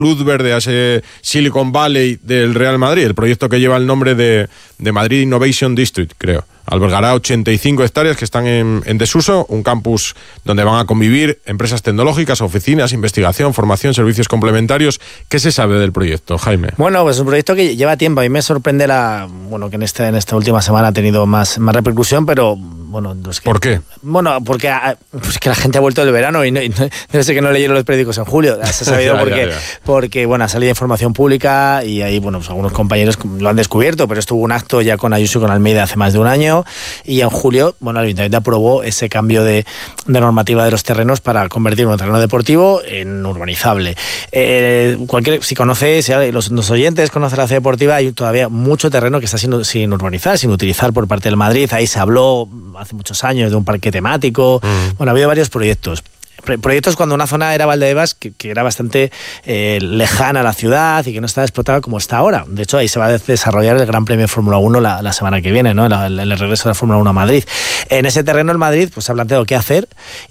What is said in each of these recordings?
luz verde a ese Silicon Valley del Real Madrid, el proyecto que lleva el nombre de Madrid Innovation District, creo. Albergará 85 hectáreas que están en desuso, un campus donde van a convivir empresas tecnológicas, oficinas, investigación, formación, servicios complementarios. ¿Qué se sabe del proyecto, Jaime? Bueno, pues es un proyecto que lleva tiempo. A mí me sorprende que en esta última semana ha tenido más repercusión, pero bueno... ¿Por qué? Bueno, porque la gente ha vuelto del verano y debe ser que no leyeron los periódicos en julio. Se ha sabido porque bueno, ha salido información pública y ahí, bueno, pues algunos compañeros lo han descubierto, pero esto hubo un acto ya con Ayuso y con Almeida hace más de un año. Y en julio, bueno, el Ayuntamiento aprobó ese cambio de normativa de los terrenos para convertir un terreno deportivo en urbanizable. Si conocéis, los oyentes conocen la ciudad deportiva, hay todavía mucho terreno que está sin urbanizar, sin utilizar por parte del Madrid. Ahí se habló hace muchos años de un parque temático. Bueno, ha habido varios proyectos cuando una zona era Valdebebas que era bastante lejana a la ciudad y que no estaba explotada como está ahora. De hecho, ahí se va a desarrollar el Gran Premio Fórmula 1 la semana que viene, ¿no? El regreso de la Fórmula 1 a Madrid. En ese terreno el Madrid pues ha planteado qué hacer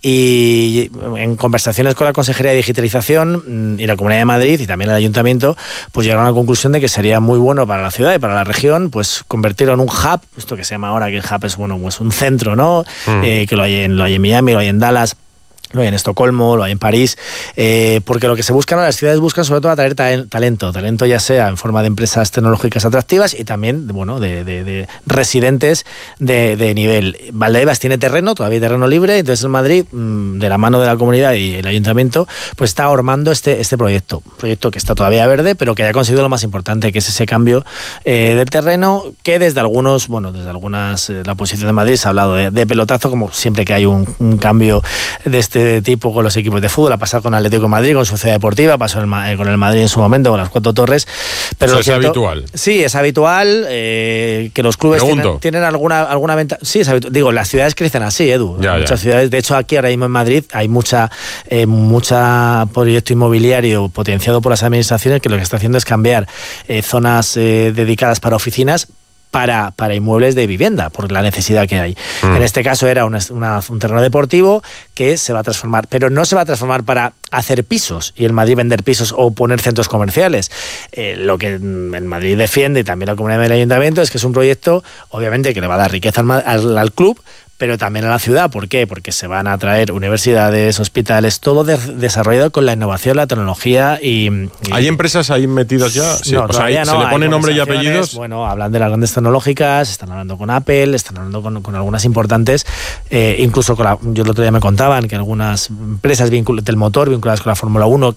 y en conversaciones con la Consejería de Digitalización y la Comunidad de Madrid y también el Ayuntamiento, pues llegaron a la conclusión de que sería muy bueno para la ciudad y para la región pues convertirlo en un hub, esto que se llama ahora, que el hub es pues un centro, ¿no? Que lo hay en Miami, lo hay en Dallas, lo hay en Estocolmo, lo hay en París, porque lo que se busca, ¿no? Las ciudades buscan sobre todo atraer talento ya sea en forma de empresas tecnológicas atractivas y también, bueno, de residentes de nivel. Valdebebas tiene terreno, todavía hay terreno libre, entonces en Madrid, de la mano de la comunidad y el ayuntamiento, pues está armando este proyecto que está todavía verde, pero que ya ha conseguido lo más importante, que es ese cambio del terreno, que desde algunas, la oposición de Madrid se ha hablado de pelotazo, como siempre que hay un cambio de este tipo con los equipos de fútbol. Ha pasado con Atlético de Madrid, con su ciudad deportiva, pasó con el Madrid en su momento, con las Cuatro Torres. Pero es habitual. Sí, es habitual que los clubes tienen alguna ventaja. Sí, es habitual. Digo, las ciudades crecen así, Edu. Muchas ciudades. De hecho, aquí ahora mismo en Madrid hay mucha proyecto inmobiliario potenciado por las administraciones que lo que está haciendo es cambiar zonas dedicadas para oficinas para inmuebles de vivienda, por la necesidad que hay. En este caso era un terreno deportivo que se va a transformar, pero no se va a transformar para hacer pisos y en Madrid vender pisos o poner centros comerciales. Lo que en Madrid defiende y también la comunidad del ayuntamiento es que es un proyecto, obviamente, que le va a dar riqueza al club, pero también a la ciudad. ¿Por qué? Porque se van a traer universidades, hospitales, todo desarrollado con la innovación, la tecnología y... ¿Hay empresas ahí metidas ya? Sí. No, todavía no. ¿Se le pone nombre y apellidos? Bueno, hablan de las grandes tecnológicas, están hablando con Apple, están hablando con algunas importantes, incluso yo el otro día me contaban que algunas empresas del motor vinculadas con la Fórmula 1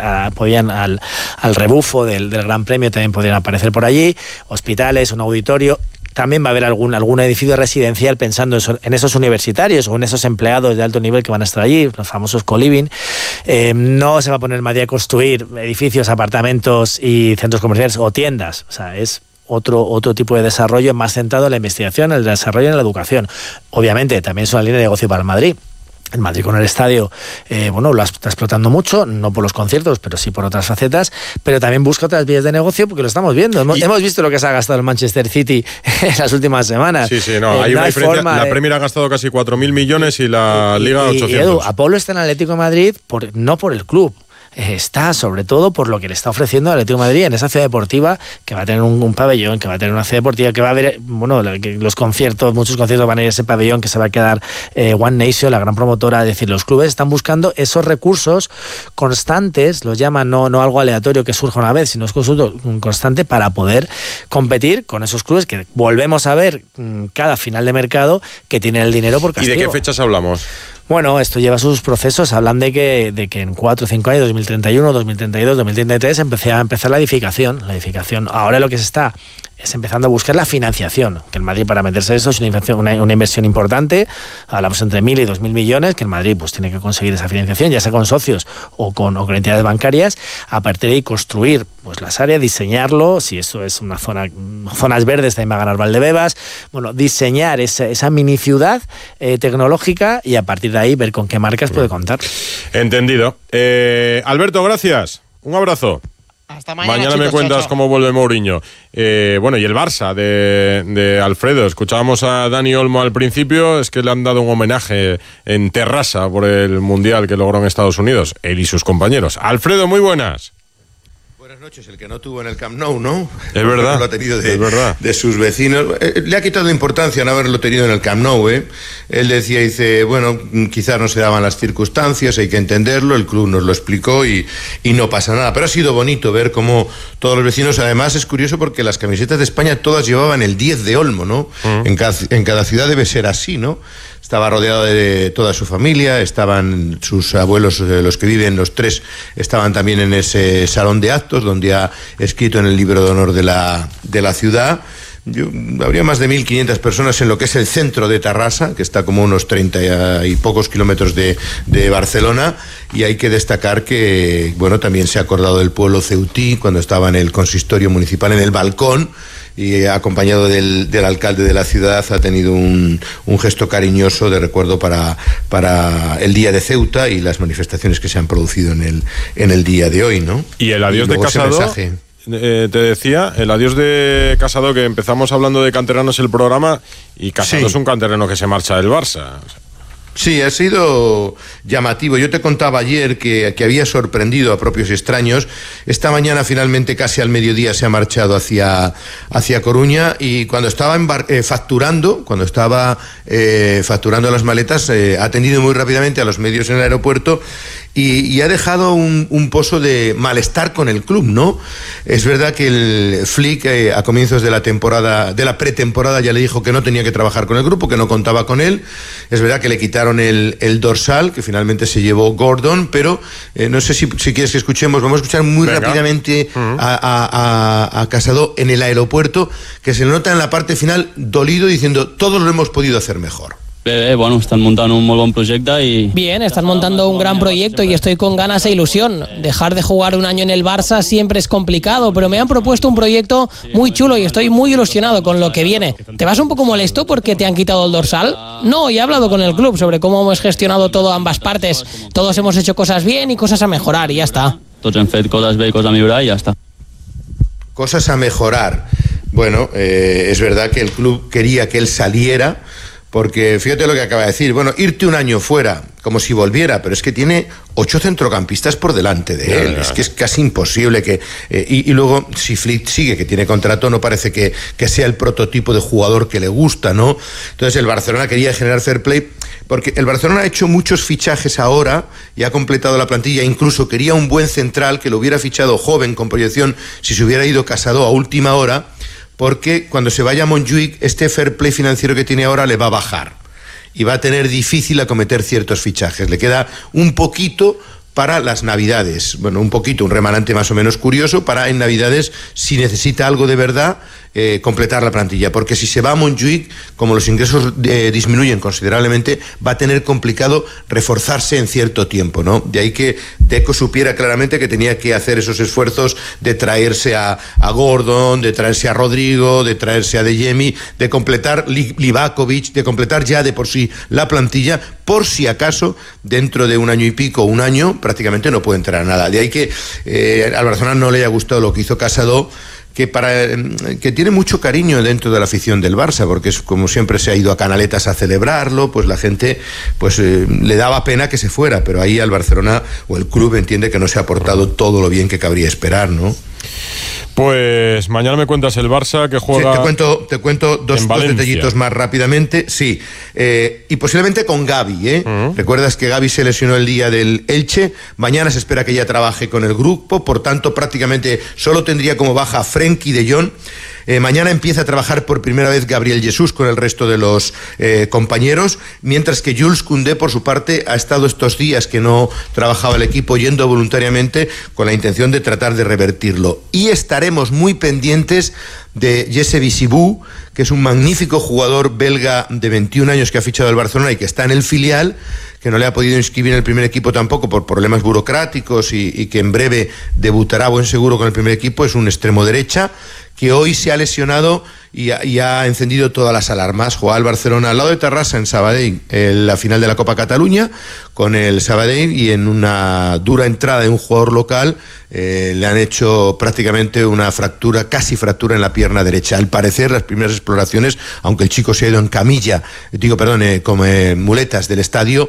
al rebufo del Gran Premio también podrían aparecer por allí, hospitales, un auditorio. También va a haber algún edificio residencial pensando en esos universitarios o en esos empleados de alto nivel que van a estar allí, los famosos co-living. No se va a poner en Madrid a construir edificios, apartamentos y centros comerciales o tiendas. O sea, es otro tipo de desarrollo más centrado en la investigación, en el desarrollo y en la educación. Obviamente, también es una línea de negocio para el Madrid. El Madrid con el estadio, lo está explotando mucho, no por los conciertos, pero sí por otras facetas, pero también busca otras vías de negocio porque lo estamos viendo. Hemos visto lo que se ha gastado el Manchester City en las últimas semanas. Sí, hay una diferencia. La Premier ha gastado casi 4.000 millones y la Liga 800. Edu, Apolo está en Atlético de Madrid no por el club. Está sobre todo por lo que le está ofreciendo el Atlético de Madrid en esa ciudad deportiva, que va a tener un pabellón, que va a tener una ciudad deportiva, que va a haber, muchos conciertos van a ir a ese pabellón, que se va a quedar One Nation, la gran promotora. Es decir, los clubes están buscando esos recursos constantes, los llaman, no algo aleatorio que surja una vez, sino es constante para poder competir con esos clubes que volvemos a ver cada final de mercado que tienen el dinero por castigo. ¿Y de qué fechas hablamos? Bueno, esto lleva sus procesos. Hablan de que en 4 o 5 años, 2031, 2032, 2033, va a empezar la edificación. Ahora lo que se está es empezando a buscar la financiación, que el Madrid, para meterse en eso, es una inversión importante. Hablamos entre 1.000 y 2.000 millones, que el Madrid pues tiene que conseguir esa financiación, ya sea con socios o con entidades bancarias. A partir de ahí construir pues las áreas, diseñarlo. Si eso es una zonas verdes, también va a ganar Valdebebas. Bueno, diseñar esa mini ciudad tecnológica y a partir de ahí ver con qué marcas puede contar. Entendido. Alberto, gracias. Un abrazo. Hasta mañana, chicos, me cuentas cómo vuelve Mourinho. Y el Barça de Alfredo. Escuchábamos a Dani Olmo al principio. Es que le han dado un homenaje en Terrassa por el Mundial que logró en Estados Unidos, él y sus compañeros. Alfredo, muy buenas. Buenas noches, el que no tuvo en el Camp Nou, ¿no? Es verdad. Lo ha tenido es verdad. de sus vecinos. Le ha quitado importancia no haberlo tenido en el Camp Nou, ¿eh? Él dice, bueno, quizás no se daban las circunstancias, hay que entenderlo, el club nos lo explicó y no pasa nada. Pero ha sido bonito ver cómo todos los vecinos, además es curioso porque las camisetas de España todas llevaban el 10 de Olmo, ¿no? En cada ciudad debe ser así, ¿no? Estaba rodeado de toda su familia, estaban sus abuelos, los que viven, los tres, estaban también en ese salón de actos donde ha escrito en el libro de honor de la ciudad. Habría más de 1.500 personas en lo que es el centro de Tarrasa, que está como unos 30 y pocos kilómetros de Barcelona, y hay que destacar que, bueno, también se ha acordado del pueblo ceutí cuando estaba en el consistorio municipal en el balcón, y acompañado del alcalde de la ciudad ha tenido un gesto cariñoso de recuerdo para el día de Ceuta y las manifestaciones que se han producido en el día de hoy, ¿no? Y el adiós de Casado, te decía, el adiós de Casado, que empezamos hablando de canteranos el programa, y Casado es un canterano que se marcha del Barça. Sí, ha sido llamativo. Yo te contaba ayer que había sorprendido a propios y extraños. Esta mañana finalmente casi al mediodía se ha marchado hacia Coruña, y cuando estaba facturando las maletas, ha atendido muy rápidamente a los medios en el aeropuerto y ha dejado un pozo de malestar con el club, ¿no? Es verdad que el Flick a comienzos de la pretemporada ya le dijo que no tenía que trabajar con el grupo, que no contaba con él. Es verdad que le quitaron el dorsal, que finalmente se llevó Gordon, pero no sé si quieres que escuchemos, vamos a escuchar muy rápidamente a Casado en el aeropuerto, que se le nota en la parte final dolido, diciendo, todos lo hemos podido hacer mejor. Bueno, están montando un muy buen proyecto y... Bien, están montando un gran proyecto y estoy con ganas e ilusión. Dejar de jugar un año en el Barça siempre es complicado, pero me han propuesto un proyecto muy chulo y estoy muy ilusionado con lo que viene. ¿Te vas un poco molesto porque te han quitado el dorsal? No, he hablado con el club sobre cómo hemos gestionado todo a ambas partes. Todos hemos hecho cosas bien y cosas a mejorar y ya está. Tots hem fet coses bé i coses a millorar y ya está. Cosas a mejorar. Bueno, es verdad que el club quería que él saliera, porque fíjate lo que acaba de decir, bueno, irte un año fuera, como si volviera, pero es que tiene 8 centrocampistas por delante de él, es que es casi imposible que... y luego, si Flick sigue, que tiene contrato, no parece que sea el prototipo de jugador que le gusta, ¿no? Entonces el Barcelona quería generar fair play, porque el Barcelona ha hecho muchos fichajes ahora y ha completado la plantilla, incluso quería un buen central que lo hubiera fichado joven, con proyección, si se hubiera ido Casado a última hora, porque cuando se vaya a Montjuïc, este fair play financiero que tiene ahora le va a bajar y va a tener difícil acometer ciertos fichajes. Le queda un poquito para las Navidades, bueno, un poquito, un remanente más o menos curioso para en Navidades, si necesita algo de verdad, completar la plantilla, porque si se va a Montjuïc, como los ingresos disminuyen considerablemente, va a tener complicado reforzarse en cierto tiempo, ¿no? De ahí que Deco supiera claramente que tenía que hacer esos esfuerzos de traerse a Gordon, de traerse a Rodrigo, de traerse a Adeyemi, de completar Livakovic, de completar ya de por sí la plantilla, por si acaso dentro de un año y pico, un año, prácticamente no puede entrar a nada. De ahí que al Barcelona no le haya gustado lo que hizo Casado, que tiene mucho cariño dentro de la afición del Barça, porque es como siempre se ha ido a Canaletas a celebrarlo, pues la gente le daba pena que se fuera, pero ahí al Barcelona o el club entiende que no se ha portado todo lo bien que cabría esperar, ¿no? Pues mañana me cuentas el Barça que juega... Sí, te cuento dos detallitos más rápidamente. Sí, y posiblemente con Gavi, ¿eh? Recuerdas que Gavi se lesionó el día del Elche. Mañana se espera que ya trabaje con el grupo, por tanto prácticamente solo tendría como baja a Frenkie de Jong. Mañana empieza a trabajar por primera vez Gabriel Jesús con el resto de los compañeros, mientras que Jules Koundé, por su parte, ha estado estos días que no trabajaba el equipo yendo voluntariamente con la intención de tratar de revertirlo. Y estaremos muy pendientes de Jesse Bissibou, que es un magnífico jugador belga de 21 años que ha fichado el Barcelona y que está en el filial, que no le ha podido inscribir en el primer equipo tampoco por problemas burocráticos y que en breve debutará buen seguro con el primer equipo. Es un extremo derecha que hoy se ha lesionado y ha encendido todas las alarmas. Juega el Barcelona al lado de Tarrasa en Sabadell, en la final de la Copa Cataluña con el Sabadell, y en una dura entrada de un jugador local le han hecho prácticamente una fractura, casi fractura en la pierna derecha. Al parecer, las primeras exploraciones, aunque el chico se ha ido en camilla, con muletas del estadio,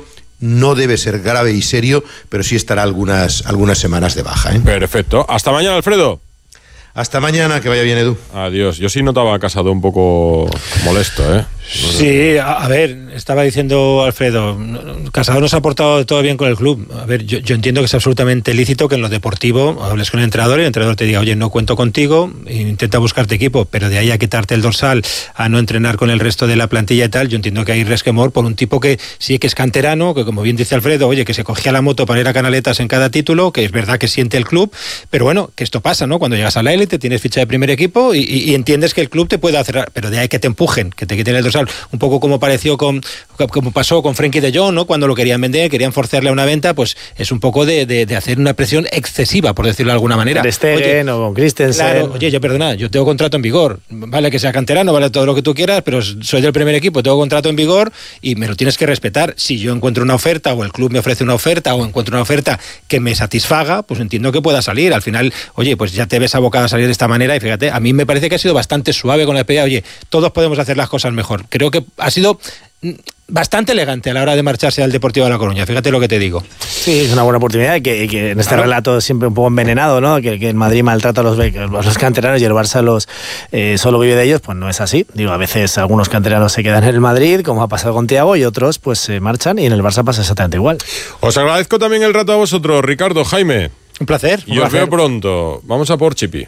no debe ser grave y serio, pero sí estará algunas semanas de baja. Perfecto. Hasta mañana, Alfredo. Hasta mañana, que vaya bien, Edu. Adiós. Yo sí notaba a Casado un poco molesto, ¿eh? Sí, a ver, estaba diciendo Alfredo, Casado nos ha portado todo bien con el club. A ver, yo entiendo que es absolutamente lícito que en lo deportivo hables con el entrenador y el entrenador te diga, oye, no cuento contigo, intenta buscarte equipo, pero de ahí a quitarte el dorsal, a no entrenar con el resto de la plantilla y tal, yo entiendo que hay resquemor por un tipo que sí que es canterano, que como bien dice Alfredo, oye, que se cogía la moto para ir a Canaletas en cada título, que es verdad que siente el club, pero bueno, que esto pasa, ¿no? Cuando llegas a la élite, tienes ficha de primer equipo y entiendes que el club te puede hacer, pero de ahí que te empujen, que te quiten el dorsal, un poco como pasó con Frenkie de Jong, ¿no? Cuando lo querían vender, querían forzarle a una venta, pues es un poco de hacer una presión excesiva, por decirlo de alguna manera. Ter Stegen o con Christensen. Claro, oye, yo tengo contrato en vigor, vale que sea canterano, vale todo lo que tú quieras, pero soy del primer equipo, tengo contrato en vigor y me lo tienes que respetar. Si yo encuentro una oferta o el club me ofrece una oferta o encuentro una oferta que me satisfaga, pues entiendo que pueda salir. Al final, oye, pues ya te ves abocado a salir de esta manera y fíjate, a mí me parece que ha sido bastante suave con la despedida. Oye, todos podemos hacer las cosas mejor. Creo que ha sido bastante elegante a la hora de marcharse al Deportivo de La Coruña, fíjate lo que te digo. Sí, es una buena oportunidad y que en este relato siempre un poco envenenado, ¿no? Que el Madrid maltrata a los canteranos y el Barça solo vive de ellos, pues no es así. Digo, a veces algunos canteranos se quedan en el Madrid, como ha pasado con Thiago, y otros pues se marchan y en el Barça pasa exactamente igual. Os agradezco también el rato a vosotros, Ricardo, Jaime. Un placer. Y os veo pronto. Vamos a por Chipi.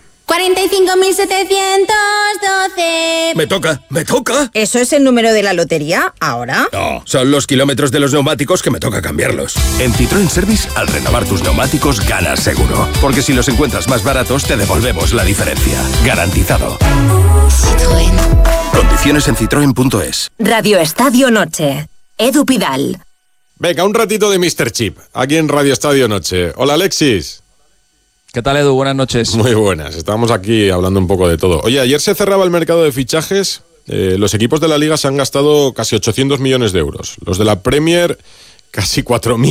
45.712. Me toca. ¿Eso es el número de la lotería ahora? No, son los kilómetros de los neumáticos que me toca cambiarlos. En Citroën Service, al renovar tus neumáticos, ganas seguro. Porque si los encuentras más baratos, te devolvemos la diferencia. Garantizado. Citroën. Condiciones en citroen.es. Radio Estadio Noche. Edu Pidal. Venga, un ratito de Mr. Chip, aquí en Radio Estadio Noche. Hola, Alexis. ¿Qué tal, Edu? Buenas noches. Muy buenas, estamos aquí hablando un poco de todo. Oye, ayer se cerraba el mercado de fichajes. Los equipos de la Liga se han gastado casi 800 millones de euros. Los de la Premier, casi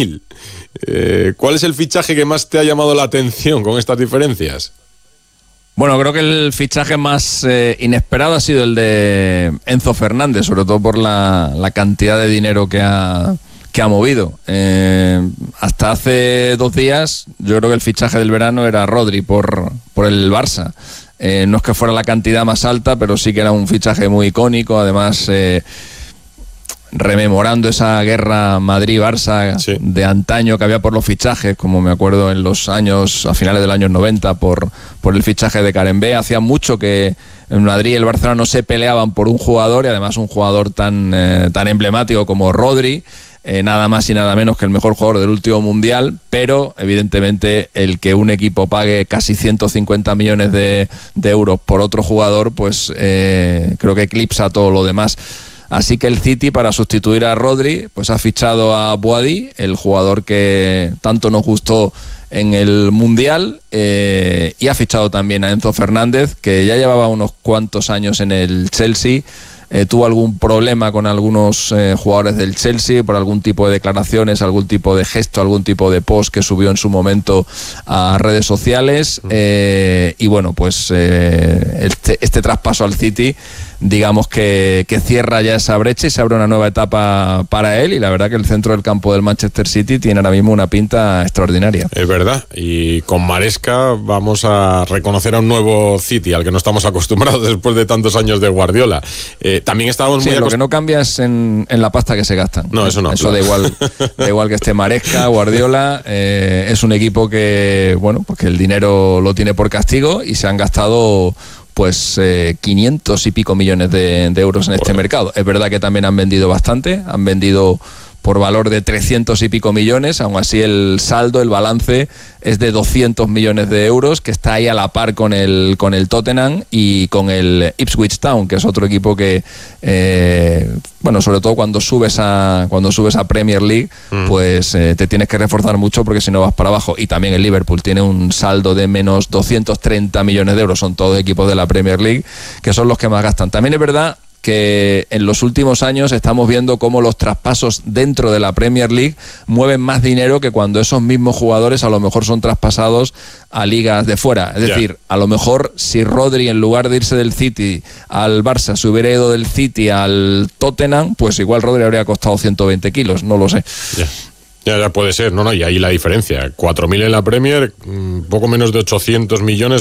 4.000. ¿Cuál es el fichaje que más te ha llamado la atención con estas diferencias? Bueno, creo que el fichaje más inesperado ha sido el de Enzo Fernández, sobre todo por la cantidad de dinero que ha movido. Hasta hace 2 días yo creo que el fichaje del verano era Rodri por el Barça. No es que fuera la cantidad más alta, pero sí que era un fichaje muy icónico, además rememorando esa guerra Madrid-Barça de antaño que había por los fichajes, como me acuerdo en los años, a finales de los años 90, por el fichaje de Karembé. Hacía mucho que en Madrid y el Barcelona no se peleaban por un jugador, y además un jugador tan emblemático como Rodri. Nada más y nada menos que el mejor jugador del último mundial, pero evidentemente el que un equipo pague casi 150 millones de euros por otro jugador, pues creo que eclipsa todo lo demás. Así que el City, para sustituir a Rodri, pues ha fichado a Boadi, el jugador que tanto nos gustó en el Mundial, y ha fichado también a Enzo Fernández, que ya llevaba unos cuantos años en el Chelsea. Tuvo algún problema con algunos jugadores del Chelsea por algún tipo de declaraciones, algún tipo de gesto, algún tipo de post que subió en su momento a redes sociales. Y bueno, pues este traspaso al City, digamos que cierra ya esa brecha y se abre una nueva etapa para él, y la verdad que el centro del campo del Manchester City tiene ahora mismo una pinta extraordinaria. Es verdad, y con Maresca vamos a reconocer a un nuevo City al que no estamos acostumbrados después de tantos años de Guardiola. También estábamos muy lo que no cambia es en la pasta que se gastan. No, eso no. Eso claro. da igual que esté Maresca, Guardiola. Es un equipo que, bueno, pues que el dinero lo tiene por castigo, y se han gastado pues 500 y pico millones de euros en este mercado. Es verdad que también han vendido bastante, han vendido por valor de 300 y pico millones, aún así el saldo, el balance es de 200 millones de euros, que está ahí a la par con el Tottenham y con el Ipswich Town, que es otro equipo que, bueno, sobre todo cuando subes a Premier League, pues te tienes que reforzar mucho, porque si no vas para abajo. Y también el Liverpool tiene un saldo de menos 230 millones de euros, son todos equipos de la Premier League, que son los que más gastan. También es verdad que en los últimos años estamos viendo cómo los traspasos dentro de la Premier League mueven más dinero que cuando esos mismos jugadores a lo mejor son traspasados a ligas de fuera. Es decir, a lo mejor si Rodri, en lugar de irse del City al Barça, se hubiera ido del City al Tottenham, pues igual Rodri habría costado 120 kilos, no lo sé. Ya puede ser, no, y ahí la diferencia. 4.000 en la Premier, poco menos de 800 millones